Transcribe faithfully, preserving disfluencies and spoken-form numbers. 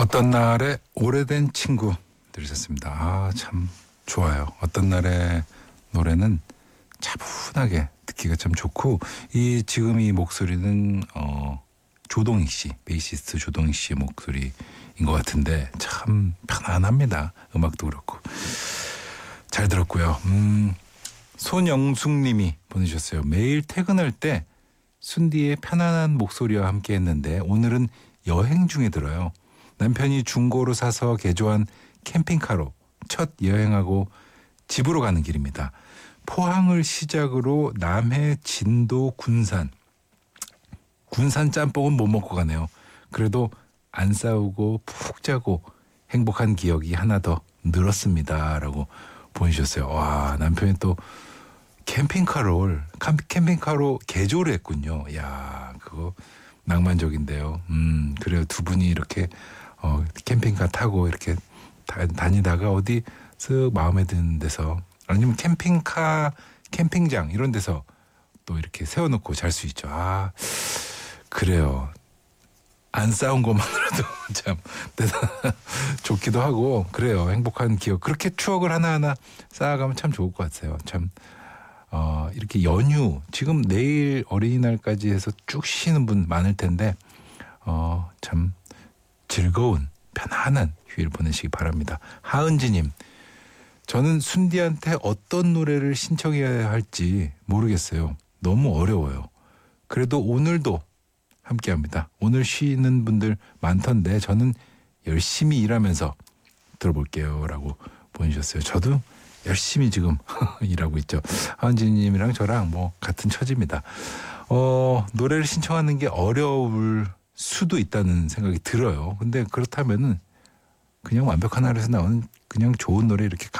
어떤 날에 오래된 친구 들으셨습니다. 아, 참 좋아요. 어떤 날의 노래는 차분하게 듣기가 참 좋고, 이 지금 이 목소리는 어 조동익 씨, 베이시스트 조동익 씨의 목소리인 것 같은데 참 편안합니다. 음악도 그렇고 잘 들었고요. 음, 손영숙님이 보내주셨어요. 매일 퇴근할 때 순디의 편안한 목소리와 함께 했는데 오늘은 여행 중에 들어요. 남편이 중고로 사서 개조한 캠핑카로 첫 여행하고 집으로 가는 길입니다. 포항을 시작으로 남해, 진도, 군산. 군산 짬뽕은 못 먹고 가네요. 그래도 안 싸우고 푹 자고 행복한 기억이 하나 더 늘었습니다. 라고 보내주셨어요. 와, 남편이 또 캠핑카를, 캠핑카로 개조를 했군요. 야, 그거 낭만적인데요. 음, 그래요. 두 분이 이렇게 어, 캠핑카 타고 이렇게 다, 다니다가 어디 쓱 마음에 드는 데서, 아니면 캠핑카, 캠핑장 이런 데서 또 이렇게 세워놓고 잘 수 있죠. 아, 그래요. 안 싸운 것만으로도 참 대단 좋기도 하고, 그래요. 행복한 기억. 그렇게 추억을 하나하나 쌓아가면 참 좋을 것 같아요. 참, 어, 이렇게 연휴, 지금 내일 어린이날까지 해서 쭉 쉬는 분 많을 텐데, 어, 참 즐거운, 편안한 휴일 보내시기 바랍니다. 하은지님, 저는 순디한테 어떤 노래를 신청해야 할지 모르겠어요. 너무 어려워요. 그래도 오늘도 함께합니다. 오늘 쉬는 분들 많던데 저는 열심히 일하면서 들어볼게요. 라고 보내주셨어요. 저도 열심히 지금 일하고 있죠. 하은지님이랑 저랑 뭐 같은 처지입니다. 어, 노래를 신청하는 게 어려울 수도 있다는 생각이 들어요. 근데 그렇다면은 그냥 완벽한 하루에서 나오는 그냥 좋은 노래 이렇게